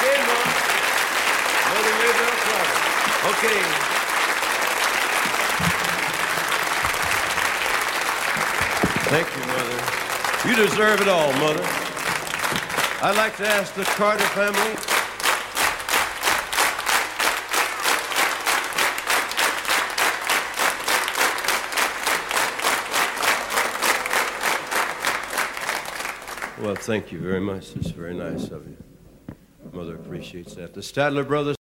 Okay, Mom. Mother Maybelle Carter. Okay. Thank you, Mother. You deserve it all, Mother. I'd like to ask the Carter family. Well, thank you very much. It's very nice of you. Mother appreciates that. The Stadler brothers.